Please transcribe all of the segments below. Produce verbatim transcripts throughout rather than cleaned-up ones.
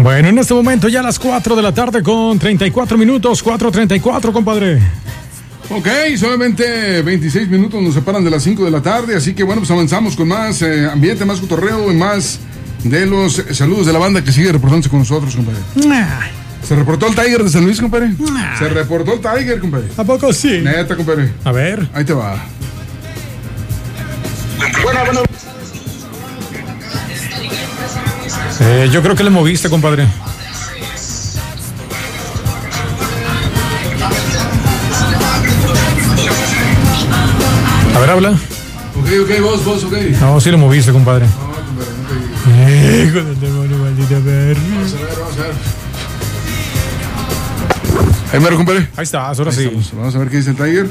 Bueno, en este momento ya a las cuatro de la tarde con treinta y cuatro minutos, cuatro treinta y cuatro, compadre. Ok, solamente veintiséis minutos nos separan de las cinco de la tarde, así que bueno, pues avanzamos con más eh, ambiente, más cotorreo y más de los eh, saludos de la banda que sigue reportándose con nosotros, compadre. Nah. ¿Se reportó el Tiger de San Luis, compadre? Nah. Se reportó el Tiger, compadre. ¿A poco sí? Neta, compadre. A ver. Ahí te va. Bueno, bueno. Eh, yo creo que le moviste, compadre. A ver, habla. Ok, ok, vos, vos, ok. No, sí le moviste, compadre. No, compadre, no te digo. Hijo del demonio, maldita verga. Vamos a ver, vamos a ver. Ahí mero, compadre. Ahí estás, ahora Ahí sí. estamos. Vamos a ver qué dice el Tiger.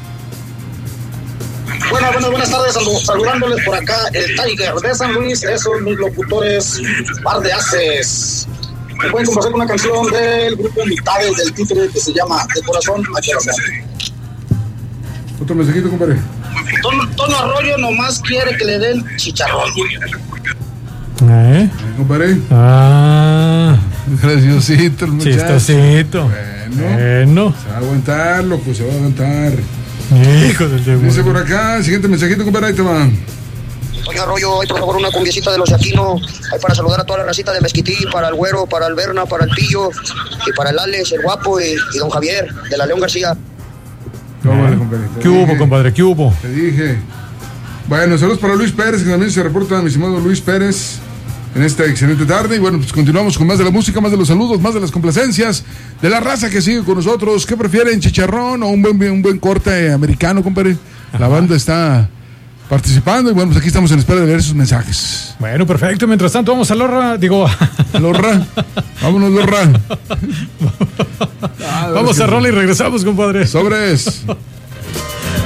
Bueno, bueno, buenas tardes, salu- saludándoles por acá el Tiger de San Luis, esos mis locutores, par de haces. Me pueden complacer con una canción del grupo Mitades del título que se llama De Corazón a Corazón. Otro mensajito, compadre. Tono, Tono Arroyo nomás quiere que le den chicharrón. ¿Eh? Ahí, compadre. Ah, Graciosito el muchacho. chistosito. Bueno. Bueno. Se va a aguantarlo, pues se va a aguantar. Hijo del demonio. Dice por acá, siguiente mensajito, compadre, ahí te va. Tono Arroyo, hay por favor una cumbiecita de los de Aquino, hay para saludar a toda la racita de Mezquití, para el Güero, para el Berna, para el Pillo, y para el Alex, el Guapo y, y don Javier, de la León García. No, vale, compadre. Te ¿Qué hubo, dije, compadre? ¿Qué hubo? Te dije. Bueno, saludos para Luis Pérez, que también se reporta, mi estimado Luis Pérez, en esta excelente tarde. Y bueno, pues continuamos con más de la música, más de los saludos, más de las complacencias de la raza que sigue con nosotros. ¿Qué prefieren, chicharrón o un buen, un buen corte americano, compadre? Ajá. La banda está participando y bueno, pues aquí estamos en espera de ver sus mensajes. Bueno, perfecto. Mientras tanto, vamos a Lorra. Digo, Lorra. Vámonos, Lorra. Vamos a rola y regresamos, compadre. Sobres.